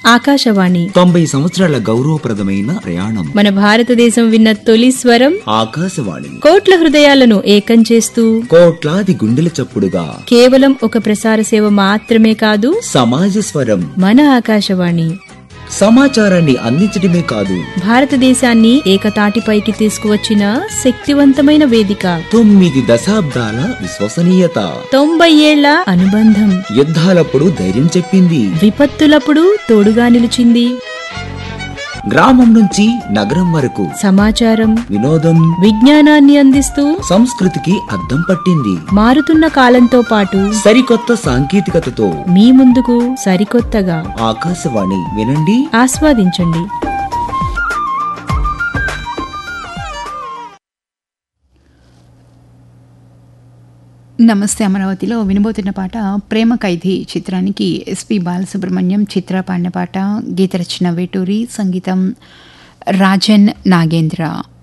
ఆకాశవాణి 90 సంవత్సరాల గౌరవప్రదమైన ప్రయాణం. మన భారతదేశం విన్న తొలి స్వరం ఆకాశవాణి. కోట్ల హృదయాలను ఏకం చేస్తూ కోట్లాది గుండెల చప్పుడుగా కేవలం ఒక ప్రసార సేవ మాత్రమే కాదు, సమాజ స్వరం. మన ఆకాశవాణి సమాచారాన్ని అందించడమే కాదు, భారతదేశాన్ని ఏకతాటిపైకి తీసుకువచ్చిన శక్తివంతమైన వేదిక. 9 దశాబ్దాల విశ్వసనీయత, 90 ఏళ్ల అనుబంధం. యుద్ధాలప్పుడు ధైర్యం చెప్పింది, విపత్తులప్పుడు తోడుగా నిలిచింది. గ్రామం నుంచి నగరం వరకు సమాచారం, వినోదం, విజ్ఞానాన్ని అందిస్తూ సంస్కృతికి అద్దం పట్టింది. మారుతున్న కాలంతో పాటు సరికొత్త సాంకేతికతతో మీ ముందుకు సరికొత్తగా. ఆకాశవాణి వినండి, ఆస్వాదించండి. నమస్తే అమరావతిలో వినబోతున్న పాట ప్రేమ ఖైదీ చిత్రానికి ఎస్పి బాలసుబ్రహ్మణ్యం చిత్ర పాడిన పాట. గీత రచన వేటూరి, సంగీతం రాజన్ నాగేంద్ర.